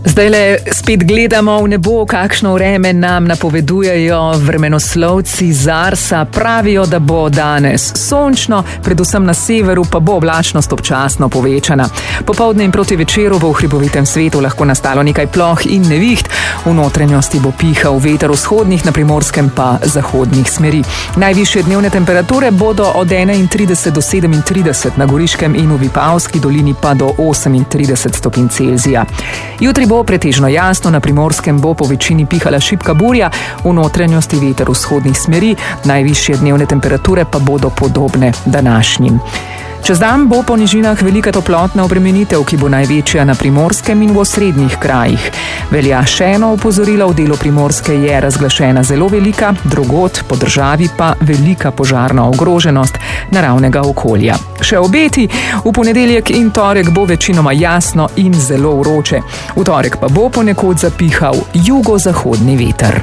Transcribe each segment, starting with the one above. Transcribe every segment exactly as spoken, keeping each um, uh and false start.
Zdajle spet gledamo v nebo, kakšno vreme nam napovedujejo vremenoslovci z Arsa. Pravijo, da bo danes sončno, predvsem na severu pa bo oblačnost občasno povečana. Popoldne in proti večeru bo v hribovitem svetu lahko nastalo nekaj ploh in neviht. V notranjosti bo pihal veter vzhodnih, na primorskem pa zahodnih smeri. Najvišje dnevne temperature bodo od enaintrideset do sedemintrideset, na Goriškem in v Vipavski dolini pa do osemintrideset stopinj Celzija. Jutri bo pretežno jasno, na primorskem bo po večini pihala šibka burja, v notranjosti veter vzhodnih smeri, najvišje dnevne temperature pa bodo podobne današnjim. Čez dan bo po nižinah velika toplotna obremenitev, ki bo največja na primorskem in v osrednjih krajih. Velja še eno opozorilo, v delu Primorske je razglašena zelo velika, drugod po državi pa velika požarna ogroženost naravnega okolja. Še obeti, v ponedeljek in torek bo večinoma jasno in zelo vroče. V torek pa bo ponekod zapihal jugozahodni veter.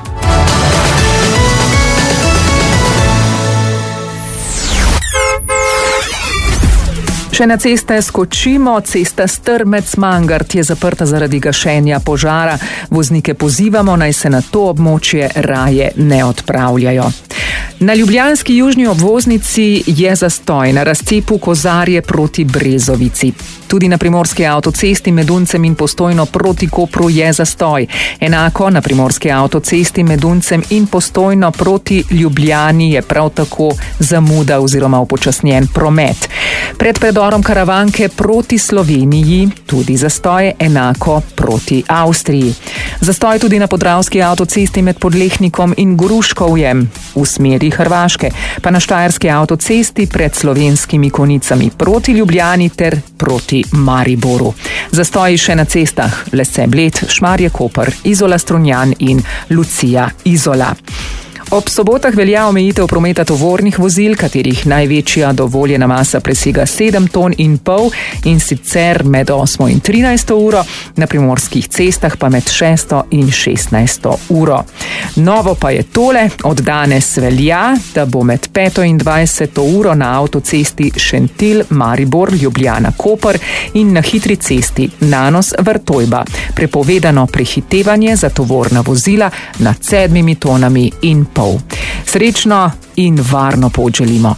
Še na ceste skočimo. Cesta Strmec-Mangart je zaprta zaradi gašenja požara. Voznike pozivamo, naj se na to območje raje ne odpravljajo. Na ljubljanski južni obvoznici je zastoj na razcepu Kozarje proti Brezovici. Tudi na primorski avtocesti med Uncem in Postojno proti Kopru je zastoj. Enako na primorski avtocesti med Uncem in Postojno proti Ljubljani je prav tako zamuda oziroma upočasnjen promet. Pred predorom Karavanke proti Sloveniji tudi zastoj, enako proti Avstriji. Zastoj tudi na podravski avtocesti med Podlehnikom in Gruškovjem v smeri Hrvaške, pa na štajerski avtocesti pred Slovenskimi Konicami proti Ljubljani ter proti Mariboru. Zastoji še na cestah Lese-Bled, Šmarje-Koper, Izola-Strunjan in Lucija-Izola. Ob sobotah velja omejitev prometa tovornih vozil, katerih največja dovoljena masa presega sedem ton in pol, in sicer med osmo in trinajsto uro, na primorskih cestah pa med šesto in šestnajsto uro. Novo pa je tole, od danes velja, da bo med peto in dvajseto uro na avtocesti Šentilj, Maribor, Ljubljana, Koper in na hitri cesti Nanos-Vrtojba prepovedano prehitevanje za tovorna vozila nad sedmimi tonami in pol. Srečno in varno pot želimo.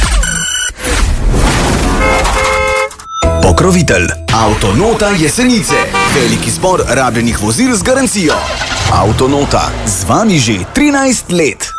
Pokrovitelj Avtonota Jesenice. Veliki zbor rabljenih vozil z garancijo. Avtonota, z vami že trinajst let.